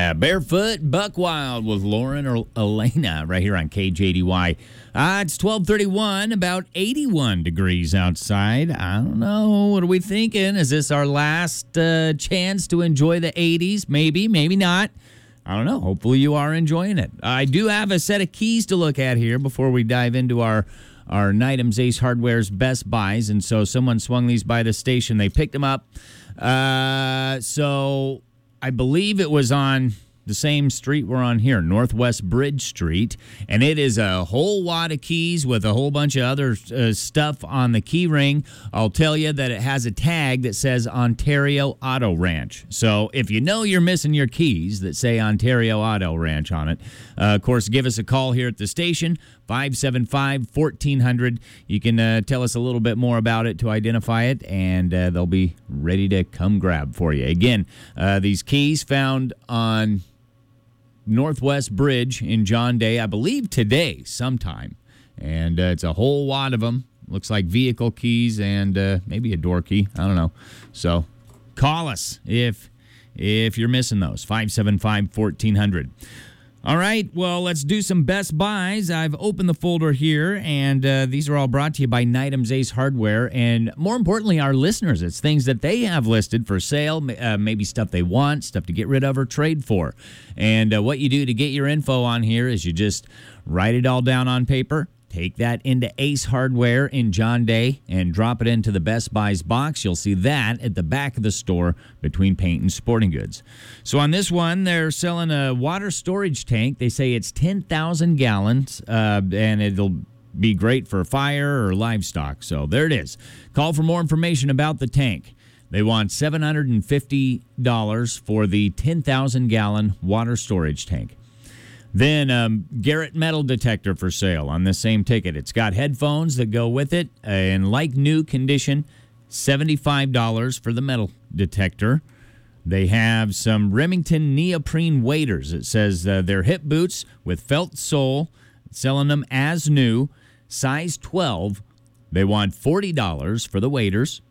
Yeah, Barefoot Buck Wild with Lauren or Elena right here on KJDY. It's 12:31, about 81 degrees outside. I don't know. What are we thinking? Is this our last chance to enjoy the 80s? Maybe, maybe not. I don't know. Hopefully you are enjoying it. I do have a set of keys to look at here before we dive into our Nightham's Ace Hardware's Best Buys. And so someone swung these by the station. They picked them up. So I believe it was on the same street we're on here, Northwest Bridge Street, and it is a whole wad of keys with a whole bunch of other stuff on the key ring. I'll tell you that it has a tag that says Ontario Auto Ranch. So if you know you're missing your keys that say Ontario Auto Ranch on it, of course, give us a call here at the station, 575-1400. You can tell us a little bit more about it to identify it, and they'll be ready to come grab for you. Again, these keys found on Northwest Bridge in John Day, I believe today sometime. And it's a whole lot of them. Looks like vehicle keys and maybe a door key. I don't know. So call us if you're missing those. 575-1400. All right, well, let's do some Best Buys. I've opened the folder here, and these are all brought to you by Nightham's Ace Hardware, and more importantly, our listeners. It's things that they have listed for sale, maybe stuff they want, stuff to get rid of or trade for. And what you do to get your info on here is you just write it all down on paper, take that into Ace Hardware in John Day, and drop it into the Best Buys box. You'll see that at the back of the store between paint and sporting goods. So on this one, they're selling a water storage tank. They say it's 10,000 gallons, and it'll be great for fire or livestock. So there it is. Call for more information about the tank. They want $750 for the 10,000-gallon water storage tank. Then Garrett metal detector for sale on this same ticket. It's got headphones that go with it in like new condition, $75 for the metal detector. They have some Remington neoprene waders. It says they're hip boots with felt sole, selling them as new, size 12. They want $40 for the waders.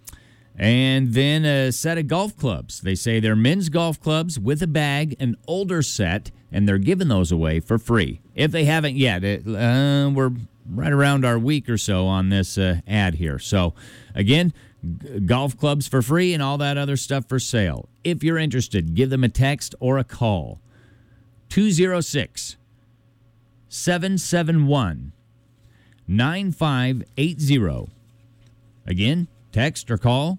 And then a set of golf clubs. They say they're men's golf clubs with a bag, an older set, and they're giving those away for free. If they haven't yet, we're right around our week or so on this ad here. So, again, golf clubs for free and all that other stuff for sale. If you're interested, give them a text or a call. 206-771-9580. Again, text or call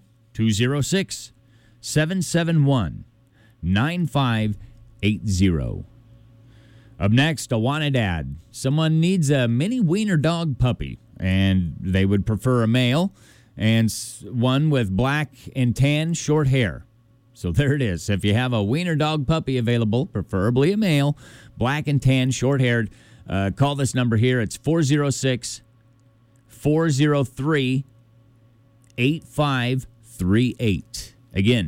206-771-9580. Up next, a wanted ad. Someone needs a mini wiener dog puppy, and they would prefer a male and one with black and tan short hair. So there it is. If you have a wiener dog puppy available, preferably a male, black and tan, short-haired, call this number here. It's 406-403-8538. Again,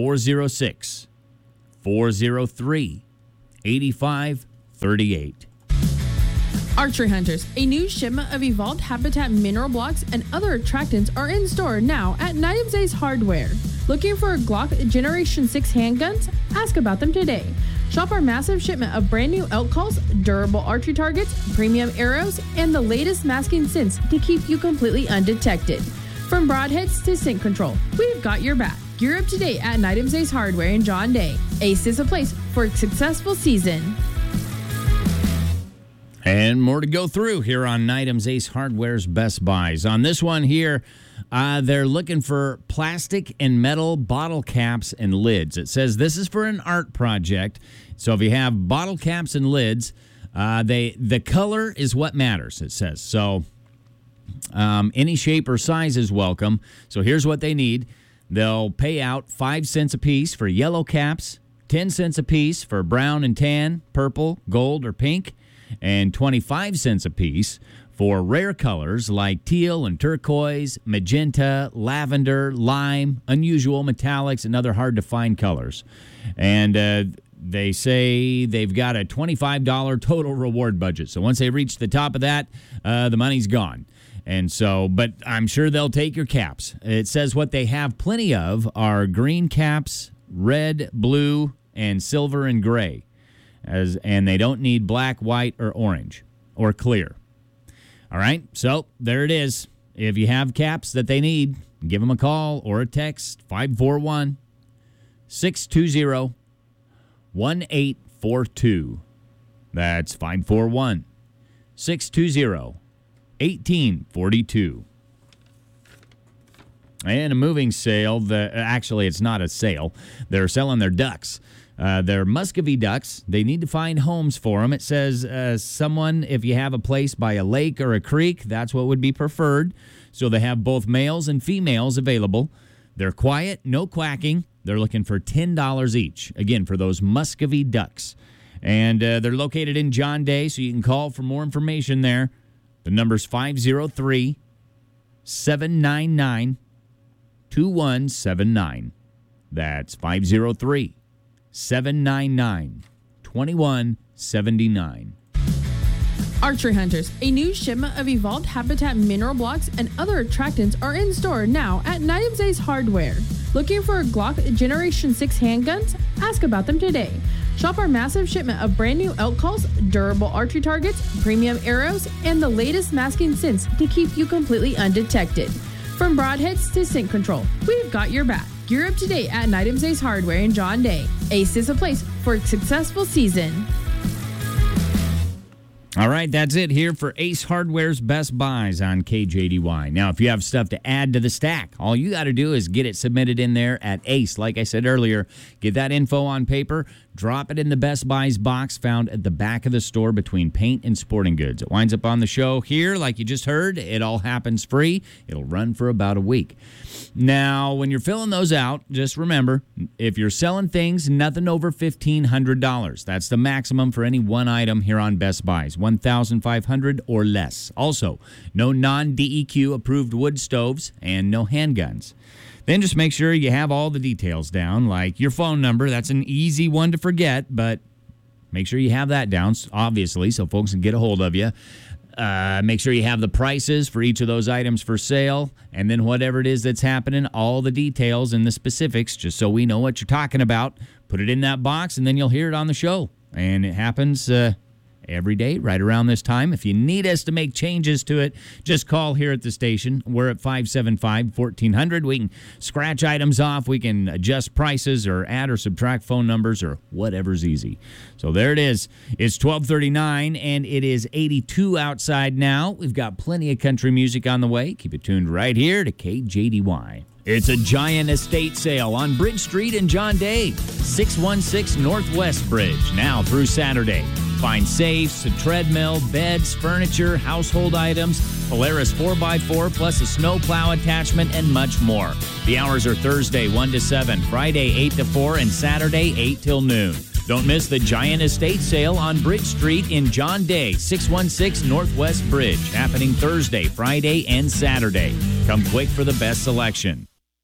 406-403-8538. Archery Hunters, a new shipment of evolved habitat mineral blocks and other attractants are in store now at Nightham's Ace Hardware. Looking for Glock Generation 6 handguns? Ask about them today. Shop our massive shipment of brand new elk calls, durable archery targets, premium arrows, and the latest masking scents to keep you completely undetected. From broadheads to scent control, we've got your back. Gear up today at Nightham's Ace Hardware in John Day. Ace is a place for a successful season. And more to go through here on Nightham's Ace Hardware's Best Buys. On this one here, they're looking for plastic and metal bottle caps and lids. It says this is for an art project. So if you have bottle caps and lids, the color is what matters, it says. So any shape or size is welcome. So here's what they need. They'll pay out 5 cents a piece for yellow caps, 10 cents a piece for brown and tan, purple, gold, or pink, and 25 cents a piece for rare colors like teal and turquoise, magenta, lavender, lime, unusual metallics, and other hard-to-find colors. And they say they've got a $25 total reward budget. So once they reach the top of that, the money's gone. And so, but I'm sure they'll take your caps. It says what they have plenty of are green caps, red, blue, and silver and gray. And they don't need black, white, or orange, or clear. All right, so there it is. If you have caps that they need, give them a call or a text, 541-620-1842. That's 541-620-1842. And a moving sale. Actually, it's not a sale. They're selling their ducks. They're Muscovy ducks. They need to find homes for them. It says someone, if you have a place by a lake or a creek, that's what would be preferred. So they have both males and females available. They're quiet, no quacking. They're looking for $10 each, again, for those Muscovy ducks. And they're located in John Day, so you can call for more information there. The number's 503-799-2179. That's 503-799-2179. Archery hunters, a new shipment of Evolved Habitat mineral blocks and other attractants are in store now at Night A's Hardware. Looking for Glock Generation 6 handguns? Ask about them today. Shop our massive shipment of brand new elk calls, durable archery targets, premium arrows, and the latest masking scents to keep you completely undetected. From broadheads to scent control, we've got your back. Gear up today at Night A's Hardware in John Day. Ace is a place for a successful season. All right, that's it here for Ace Hardware's Best Buys on KJDY. Now, if you have stuff to add to the stack, all you got to do is get it submitted in there at Ace. Like I said earlier, get that info on paper, drop it in the Best Buys box found at the back of the store between paint and sporting goods. It winds up on the show here, like you just heard. It all happens free. It'll run for about a week. Now, when you're filling those out, just remember, if you're selling things, nothing over $1,500. That's the maximum for any one item here on Best Buys, $1,500 or less. Also, no non-DEQ approved wood stoves and no handguns. Then just make sure you have all the details down, like your phone number. That's an easy one to forget, but make sure you have that down, obviously, so folks can get a hold of you. Make sure you have the prices for each of those items for sale, and then whatever it is that's happening, all the details and the specifics, just so we know what you're talking about. Put it in that box, and then you'll hear it on the show. And it happens every day right around this time. If you need us to make changes to it, just call here at the station. We're at 575-1400. We can scratch items off. We can adjust prices or add or subtract phone numbers or whatever's easy. So there it is. It's 12:39 and it is 82 outside now. We've got plenty of country music on the way. Keep it tuned right here to KJDY. It's a giant estate sale on Bridge Street in John Day, 616 Northwest Bridge, now through Saturday. Find safes, a treadmill, beds, furniture, household items, Polaris 4x4 plus a snowplow attachment, and much more. The hours are Thursday 1 to 7, Friday 8 to 4, and Saturday 8 till noon. Don't miss the giant estate sale on Bridge Street in John Day, 616 Northwest Bridge, happening Thursday, Friday, and Saturday. Come quick for the best selection.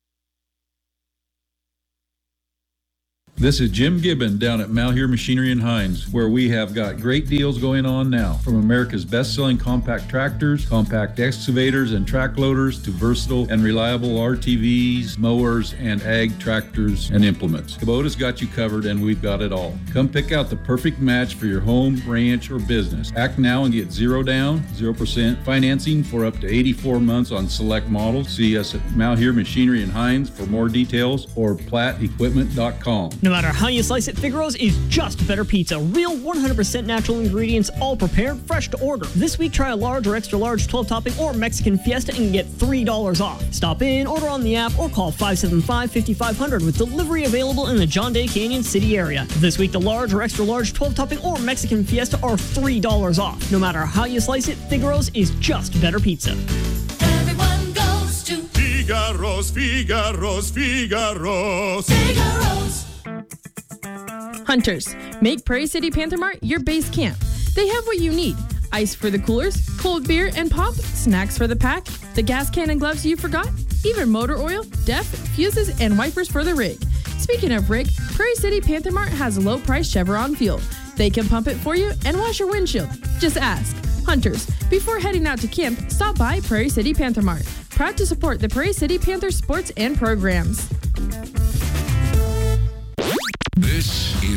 This is Jim Gibbon down at Malheur Machinery in Hines, where we have got great deals going on now. From America's best-selling compact tractors, compact excavators, and track loaders to versatile and reliable RTVs, mowers, and ag tractors and implements. Kubota's got you covered, and we've got it all. Come pick out the perfect match for your home, ranch, or business. Act now and get 0 down, 0% financing for up to 84 months on select models. See us at Malheur Machinery in Hines for more details or plattequipment.com. No matter how you slice it, Figaro's is just better pizza. Real 100% natural ingredients, all prepared, fresh to order. This week, try a large or extra large 12-topping or Mexican Fiesta and get $3 off. Stop in, order on the app, or call 575-5500 with delivery available in the John Day Canyon City area. This week, the large or extra large 12-topping or Mexican Fiesta are $3 off. No matter how you slice it, Figaro's is just better pizza. Everyone goes to Figaro's, Figaro's, Figaro's. Figaro's. Hunters, make Prairie City Panther Mart your base camp. They have what you need. Ice for the coolers, cold beer and pop, snacks for the pack, the gas can and gloves you forgot, even motor oil, def, fuses, and wipers for the rig. Speaking of rig, Prairie City Panther Mart has low-price Chevron fuel. They can pump it for you and wash your windshield. Just ask. Hunters, before heading out to camp, stop by Prairie City Panther Mart. Proud to support the Prairie City Panther sports and programs. This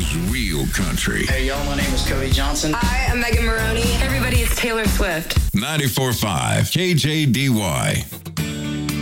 real country. Hey, y'all, my name is Cody Johnson. Hi, I'm Megan Maroney. Everybody, it's Taylor Swift. 94.5 KJDY.